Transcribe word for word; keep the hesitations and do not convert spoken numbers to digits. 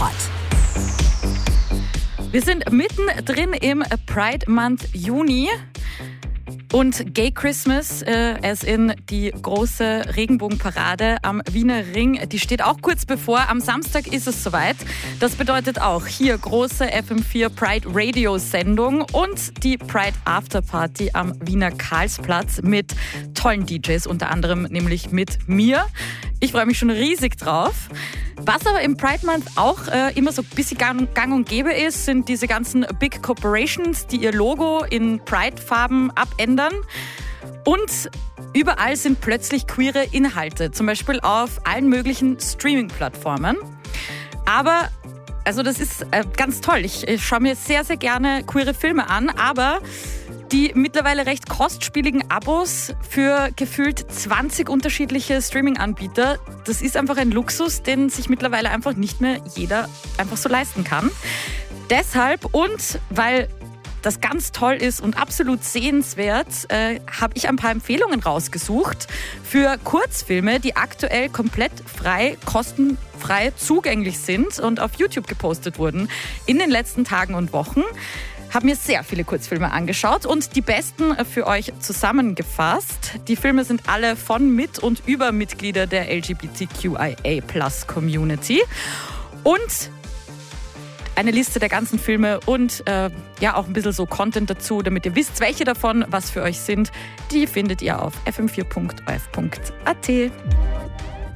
Hot. Wir sind mittendrin im Pride Month Juni. Und Gay Christmas, äh, as in die große Regenbogenparade am Wiener Ring, die steht auch kurz bevor. Am Samstag ist es soweit. Das bedeutet auch hier große F M vier Pride Radio Sendung und die Pride Afterparty am Wiener Karlsplatz mit tollen D Js, unter anderem nämlich mit mir. Ich freue mich schon riesig drauf. Was aber im Pride Month auch äh, immer so ein bisschen gang, gang und gäbe ist, sind diese ganzen Big Corporations, die ihr Logo in Pride-Farben abändern. Und überall sind plötzlich queere Inhalte, zum Beispiel auf allen möglichen Streaming-Plattformen. Aber, also das ist äh, ganz toll. Ich, ich schaue mir sehr, sehr gerne queere Filme an, aber die mittlerweile recht kostspieligen Abos für gefühlt zwanzig unterschiedliche Streaming-Anbieter, das ist einfach ein Luxus, den sich mittlerweile einfach nicht mehr jeder einfach so leisten kann. Deshalb und weil das ganz toll ist und absolut sehenswert, äh, habe ich ein paar Empfehlungen rausgesucht für Kurzfilme, die aktuell komplett frei, kostenfrei zugänglich sind und auf YouTube gepostet wurden in den letzten Tagen und Wochen. Habe mir sehr viele Kurzfilme angeschaut und die besten für euch zusammengefasst. Die Filme sind alle von, mit und über Mitglieder der L G B T Q I A Plus Community. Und eine Liste der ganzen Filme und äh, ja auch ein bisschen so Content dazu, damit ihr wisst, welche davon was für euch sind. Die findet ihr auf f m vier punkt o r f punkt a t.